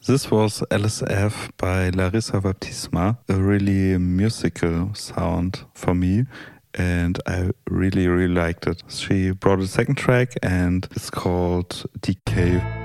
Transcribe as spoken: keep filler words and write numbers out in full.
This was L S F by Larissa Baptisma, a really musical sound for me, and I really, really liked it. She brought a second track and it's called Decay.